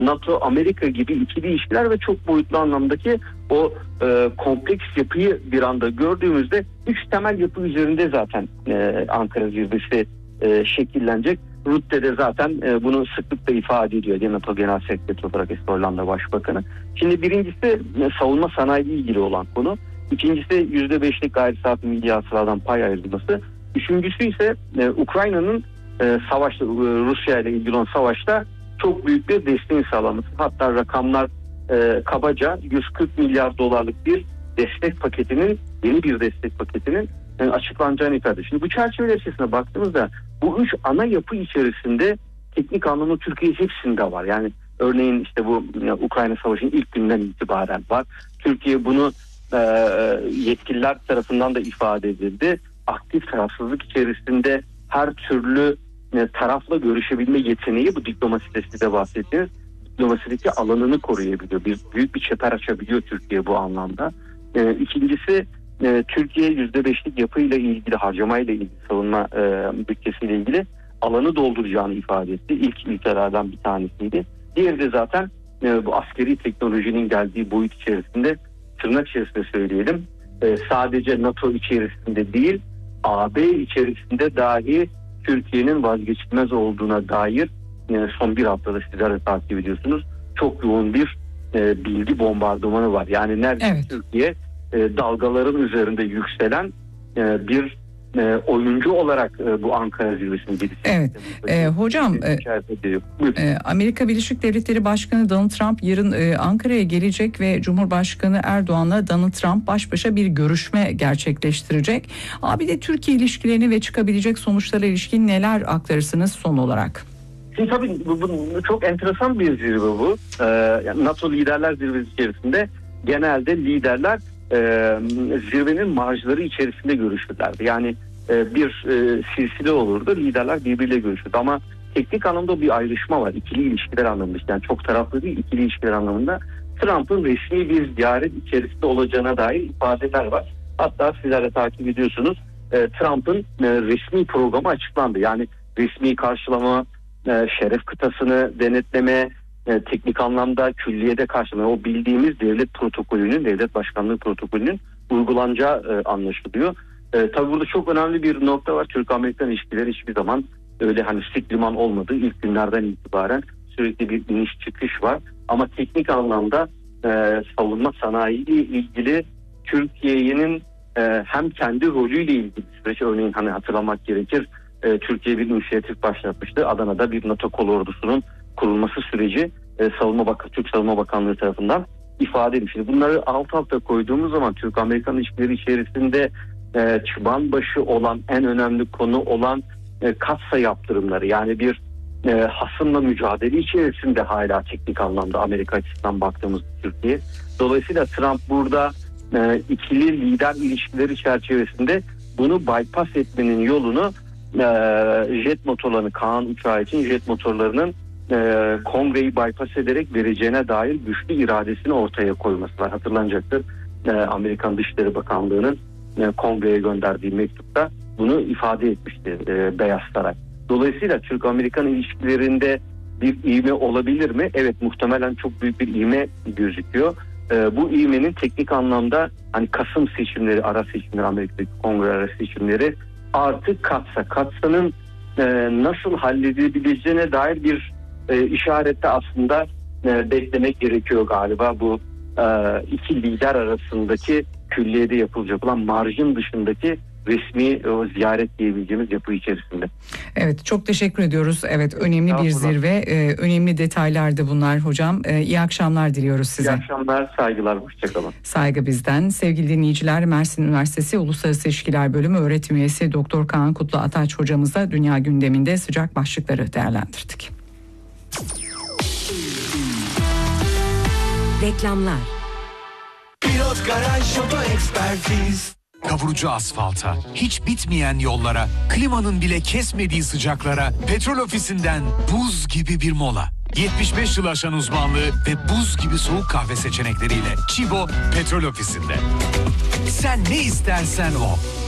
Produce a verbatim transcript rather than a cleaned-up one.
NATO, Amerika gibi ikili ilişkiler ve çok boyutlu anlamdaki o e, kompleks yapıyı bir anda gördüğümüzde üç temel yapı üzerinde zaten e, Ankara zirvesi e, şekillenecek. Rutte de zaten e, bunu sıklıkla ifade ediyor. NATO Genel Sekreteri olarak eski Hollanda Başbakanı. Şimdi birincisi e, savunma sanayi ile ilgili olan konu. İkincisi yüzde beşlik gayri safi milli hasıladan pay ayrılması. Üçüncüsü ise e, Ukrayna'nın e, savaşta, e, Rusya ile ilgili olan savaşta çok büyük bir desteğin sağlaması. Hatta rakamlar e, kabaca yüz kırk milyar dolarlık bir destek paketinin, yeni bir destek paketinin e, açıklanacağını ifade ediyor. Şimdi bu çerçeve içerisine baktığımızda bu üç ana yapı içerisinde teknik anlamda Türkiye hepsinde var. Yani örneğin işte bu yani Ukrayna Savaşı'nın ilk günden itibaren var. Türkiye bunu e, yetkililer tarafından da ifade edildi. Aktif tarafsızlık içerisinde her türlü e, tarafla görüşebilme yeteneği, bu diplomaside size bahsettiğiniz diplomasideki alanını koruyabiliyor. Bir büyük bir çeper açabiliyor Türkiye bu anlamda. E, ikincisi e, Türkiye yüzde beşlik yapıyla ilgili, harcamayla ilgili, savunma e, bütçesiyle ilgili alanı dolduracağını ifade etti. İlk ülkelerden bir tanesiydi. Diğeri de zaten e, bu askeri teknolojinin geldiği boyut içerisinde, tırnak içerisinde söyleyelim, e, sadece NATO içerisinde değil, A B içerisinde dahi Türkiye'nin vazgeçilmez olduğuna dair e, son bir haftada sizler de takip ediyorsunuz. Çok yoğun bir e, bilgi bombardımanı var. Yani neredeyse evet. Türkiye e, dalgaların üzerinde yükselen e, bir e, oyuncu olarak e, bu Ankara zirvesinin birisi. Evet. E, hocam e, e, Amerika Birleşik Devletleri Başkanı Donald Trump yarın e, Ankara'ya gelecek ve Cumhurbaşkanı Erdoğan'la Donald Trump baş başa bir görüşme gerçekleştirecek. Abi de Türkiye ilişkilerini ve çıkabilecek sonuçlara ilişkin neler aktarırsınız son olarak? Şimdi tabii bu, bu çok enteresan bir zirve bu. Ee, yani NATO liderler zirvesi içerisinde genelde liderler e, zirvenin marjları içerisinde görüşürlerdi. Yani e, bir e, silsile olurdu, liderler birbiriyle görüşürdü. Ama teknik anlamda bir ayrışma var. İkili ilişkiler anlamında, yani çok taraflı değil, ikili ilişkiler anlamında Trump'ın resmi bir ziyaret içerisinde olacağına dair ifadeler var. Hatta sizler de takip ediyorsunuz. E, Trump'ın e, resmi programı açıklandı. Yani resmi karşılama, e, şeref kıtasını denetleme, e, teknik anlamda külliyede karşılama, o bildiğimiz devlet protokolünün, devlet başkanlığı protokolünün uygulanacağı e, anlaşılıyor. E, tabii burada çok önemli bir nokta var. Türk-Amerikan ilişkileri hiçbir zaman öyle hani sık liman olmadı. İlk günlerden itibaren sürekli bir iniş çıkış var. Ama teknik anlamda e, savunma sanayi ile ilgili Türkiye'nin e, hem kendi rolüyle ilgili süreç, örneğin hani hatırlamak gerekir, e, Türkiye bir inisiyatif başlatmıştı. Adana'da bir NATO kolordusunun kurulması süreci e, Savunma Bak Türk Savunma Bakanlığı tarafından ifade edilmişti. Bunları alt alta koyduğumuz zaman Türk-Amerikan ilişkileri içerisinde e, çıban başı olan, en önemli konu olan e, katsa yaptırımları, yani bir e, hasımla mücadele içerisinde hala teknik anlamda Amerika açısından baktığımız Türkiye. Dolayısıyla Trump burada e, ikili lider ilişkileri çerçevesinde bunu bypass etmenin yolunu e, jet motorlarını, Kaan uçağı için jet motorlarının e, kongreyi bypass ederek vereceğine dair güçlü iradesini ortaya koyması var. Hatırlanacaktır, e, Amerikan Dışişleri Bakanlığı'nın e, kongreye gönderdiği mektupta bunu ifade etmişti e, Beyaz Saray. Dolayısıyla Türk-Amerikan ilişkilerinde bir ivme olabilir mi? Evet, muhtemelen çok büyük bir ivme gözüküyor. E, bu ivmenin teknik anlamda hani Kasım seçimleri, ara seçimleri, Amerika'daki kongre ara seçimleri artık katsa, katsanın e, nasıl halledilebileceğine dair bir e, işarette aslında e, beklemek gerekiyor galiba bu e, iki lider arasındaki külliyede yapılacak olan marjın dışındaki resmi o ziyaret diyebileceğimiz yapı içerisinde. Evet, çok teşekkür ediyoruz. Evet, önemli bir zirve. Ee, önemli detaylar da bunlar hocam. Ee, iyi akşamlar diliyoruz size. İyi akşamlar, saygılar, hoşçakalın. Saygı bizden. Sevgili dinleyiciler, Mersin Üniversitesi Uluslararası İlişkiler Bölümü öğretim üyesi Doktor Kaan Kutlu Ataç hocamızla dünya gündeminde sıcak başlıkları değerlendirdik. Reklamlar. Pilot Garaj Oto Ekspertiz. Kavurucu asfalta, hiç bitmeyen yollara, klimanın bile kesmediği sıcaklara, Petrol Ofisi'nden buz gibi bir mola. yetmiş beş yıl aşan uzmanlığı ve buz gibi soğuk kahve seçenekleriyle Çibo Petrol Ofisi'nde. Sen ne istersen o.